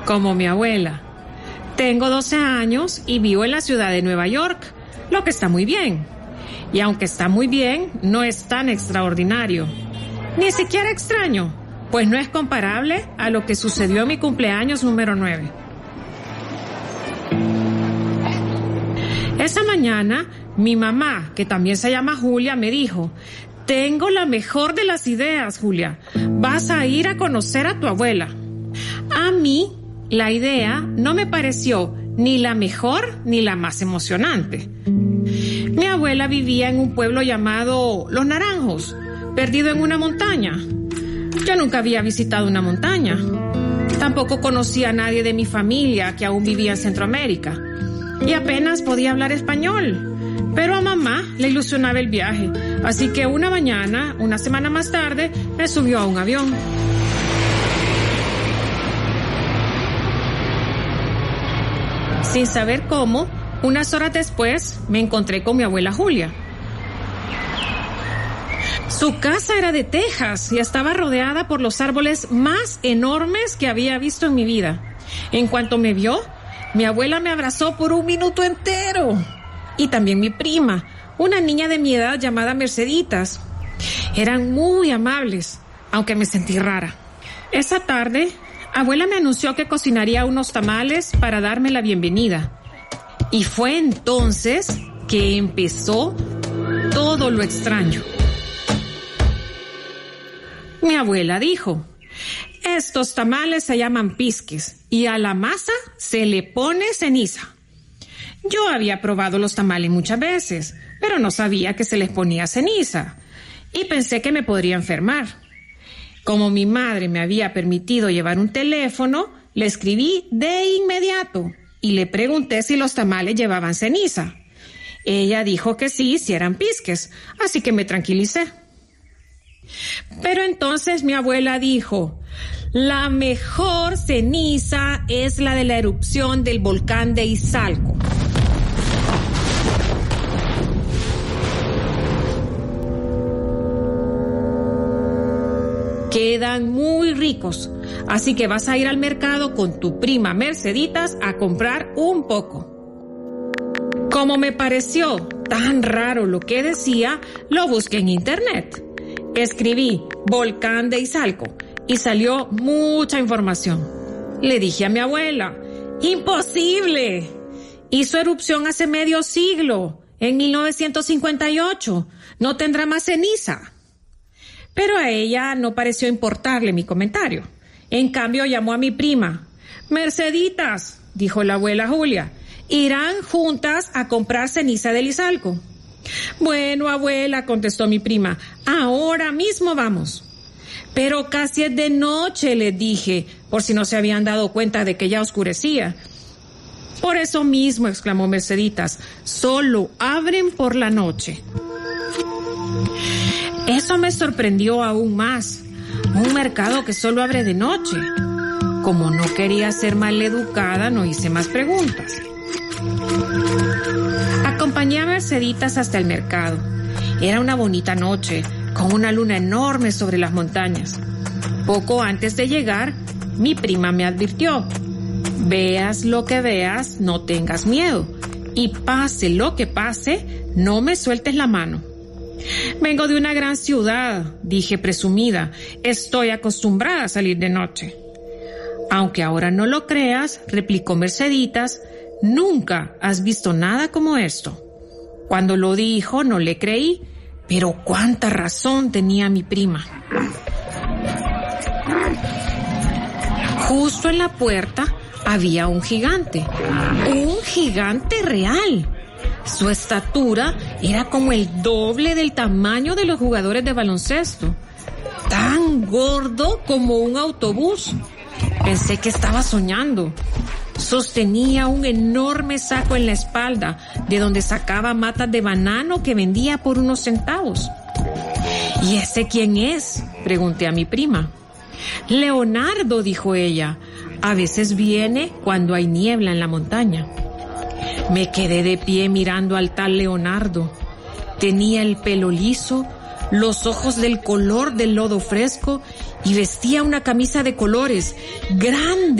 Como mi abuela. Tengo 12 años y vivo en la ciudad de Nueva York, lo que está muy bien. Y aunque está muy bien, no es tan extraordinario. Ni siquiera extraño, pues no es comparable a lo que sucedió en mi cumpleaños número 9. Esa mañana, mi mamá, que también se llama Julia, me dijo: tengo la mejor de las ideas, Julia. Vas a ir a conocer a tu abuela. A mí, la idea no me pareció ni la mejor ni la más emocionante. Mi abuela vivía en un pueblo llamado Los Naranjos, perdido en una montaña. Yo nunca había visitado una montaña. Tampoco conocía a nadie de mi familia que aún vivía en Centroamérica. Y apenas podía hablar español. Pero a mamá le ilusionaba el viaje. Así que una mañana, una semana más tarde, me subió a un avión. Sin saber cómo, unas horas después me encontré con mi abuela Julia. Su casa era de tejas y estaba rodeada por los árboles más enormes que había visto en mi vida. En cuanto me vio, mi abuela me abrazó por 1 minuto entero. Y también mi prima, una niña de mi edad llamada Merceditas. Eran muy amables, aunque me sentí rara. Esa tarde, abuela me anunció que cocinaría unos tamales para darme la bienvenida. Y fue entonces que empezó todo lo extraño. Mi abuela dijo: estos tamales se llaman pisques y a la masa se le pone ceniza. Yo había probado los tamales muchas veces, pero no sabía que se les ponía ceniza y pensé que me podría enfermar. Como mi madre me había permitido llevar un teléfono, le escribí de inmediato y le pregunté si los tamales llevaban ceniza. Ella dijo que sí, si eran pisques, así que me tranquilicé. Pero entonces mi abuela dijo: la mejor ceniza es la de la erupción del volcán de Izalco. Quedan muy ricos, así que vas a ir al mercado con tu prima Merceditas a comprar un poco. Como me pareció tan raro lo que decía, lo busqué en internet. Escribí volcán de Izalco y salió mucha información. Le dije a mi abuela: ¡imposible! Hizo erupción hace medio siglo, en 1958. No tendrá más ceniza. Pero a ella no pareció importarle mi comentario. En cambio, llamó a mi prima. Merceditas, dijo la abuela Julia, irán juntas a comprar ceniza del Izalco. Bueno, abuela, contestó mi prima, ahora mismo vamos. Pero casi es de noche, les dije, por si no se habían dado cuenta de que ya oscurecía. Por eso mismo, exclamó Merceditas, solo abren por la noche. Eso me sorprendió aún más. Un mercado que solo abre de noche. Como no quería ser maleducada, no hice más preguntas. Acompañé a Merceditas hasta el mercado. Era una bonita noche, con una luna enorme sobre las montañas. Poco antes de llegar, mi prima me advirtió: veas lo que veas, no tengas miedo. Y pase lo que pase, no me sueltes la mano. Vengo de una gran ciudad, dije presumida. Estoy acostumbrada a salir de noche. Aunque ahora no lo creas, replicó Merceditas, nunca has visto nada como esto. Cuando lo dijo, no le creí, pero cuánta razón tenía mi prima. Justo en la puerta había un gigante real. Su estatura era como el doble del tamaño de los jugadores de baloncesto. Tan gordo como un autobús. Pensé que estaba soñando. Sostenía un enorme saco en la espalda, de donde sacaba matas de banano que vendía por unos centavos. ¿Y ese quién es?, pregunté a mi prima. Leonardo, dijo ella. A veces viene cuando hay niebla en la montaña. Me quedé de pie mirando al tal Leonardo. Tenía el pelo liso, los ojos del color del lodo fresco y vestía una camisa de colores grande